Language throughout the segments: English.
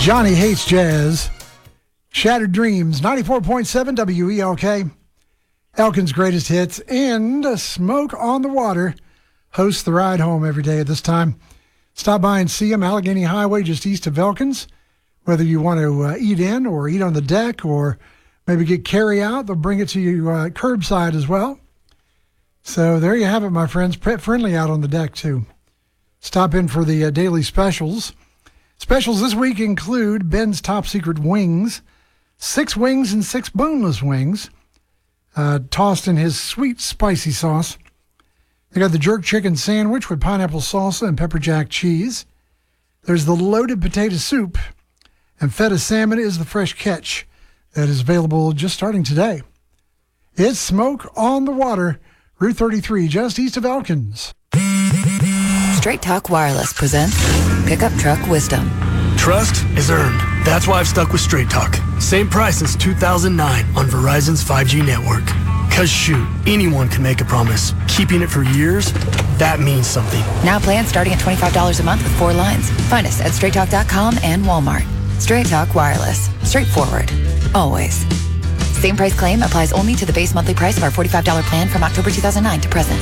Johnny Hates Jazz. Shattered Dreams, 94.7 WELK. Elkin's Greatest Hits, and Smoke on the Water hosts the ride home every day at this time. Stop by and see them, Allegheny Highway, just east of Elkins. Whether you want to eat in or eat on the deck or maybe get carry out, they'll bring it to you curbside as well. So there you have it, my friends. Pet friendly out on the deck, too. Stop in for the daily specials. Specials this week include Ben's Top Secret Wings, 6 wings and 6 boneless wings, tossed in his sweet spicy sauce. They got the jerk chicken sandwich with pineapple salsa and pepper jack cheese. There's the loaded potato soup, and feta salmon is the fresh catch that is available just starting today. It's Smoke on the Water, Route 33, just east of Elkins. Straight Talk Wireless presents Pickup Truck Wisdom. Trust is earned. That's why I've stuck with Straight Talk. Same price since 2009 on Verizon's 5G network. Cause shoot, anyone can make a promise. Keeping it for years, that means something. Now plans starting at $25 a month with 4 lines. Find us at straighttalk.com and Walmart. Straight Talk Wireless. Straightforward. Always. Same price claim applies only to the base monthly price of our $45 plan from October 2009 to present.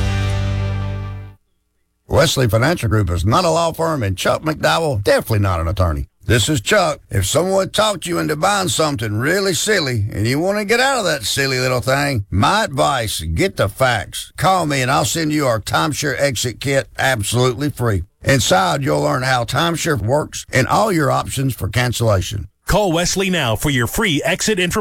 Wesley Financial Group is not a law firm, and Chuck McDowell definitely not an attorney. This is Chuck. If someone talked you into buying something really silly and you want to get out of that silly little thing, my advice, get the facts. Call me and I'll send you our timeshare exit kit absolutely free. Inside, you'll learn how timeshare works and all your options for cancellation. Call Wesley now for your free exit information.